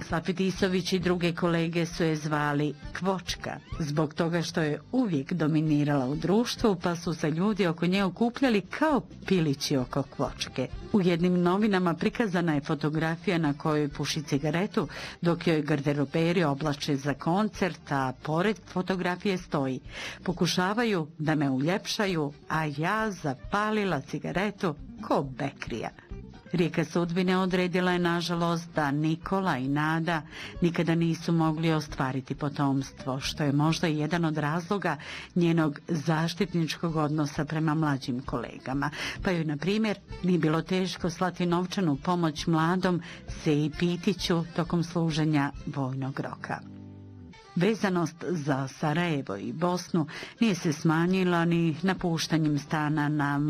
Safet Isović i druge kolege su je zvali Kvočka, zbog toga što je uvijek dominirala u društvu, pa su se ljudi oko nje okupljali kao pilići oko Kvočke. U jednim novinama prikazana je fotografija na kojoj puši cigaretu, dok joj garderoberi oblače za koncert, a pored fotografije stoji: pokušavaju da me uljepšaju, a ja zapalila cigaretu ko bekrija. Rijeka sudbine odredila je, nažalost, da Nikola i Nada nikada nisu mogli ostvariti potomstvo, što je možda jedan od razloga njenog zaštitničkog odnosa prema mlađim kolegama. Pa joj, na primjer, nije bilo teško slati novčanu pomoć mladom Seji Pitiću tokom služenja vojnog roka. Vezanost za Sarajevo i Bosnu nije se smanjila ni napuštanjem stana na